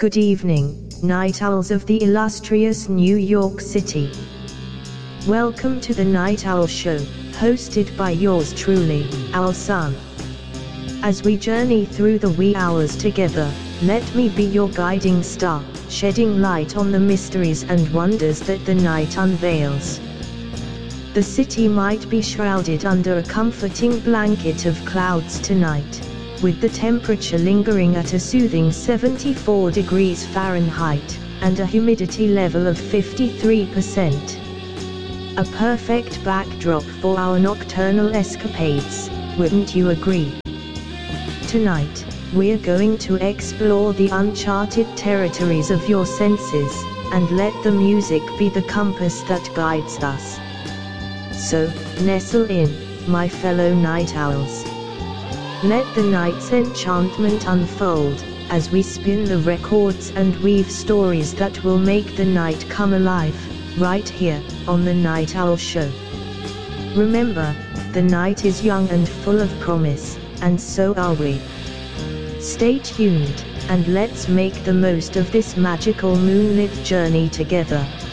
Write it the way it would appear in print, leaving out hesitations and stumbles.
Good evening, night owls of the illustrious New York City. Welcome to the Night Owl Show, hosted by yours truly, Owl Sun. As we journey through the wee hours together, let me be your guiding star, shedding light on the mysteries and wonders that the night unveils. The city might be shrouded under a comforting blanket of clouds tonight, with the temperature lingering at a soothing 74 degrees Fahrenheit, and a humidity level of 53%. A perfect backdrop for our nocturnal escapades, wouldn't you agree? Tonight, we're going to explore the uncharted territories of your senses, and let the music be the compass that guides us. So, nestle in, my fellow night owls. Let the night's enchantment unfold, as we spin the records and weave stories that will make the night come alive, right here, on the Night Owl Show. Remember, the night is young and full of promise, and so are we. Stay tuned, and let's make the most of this magical moonlit journey together.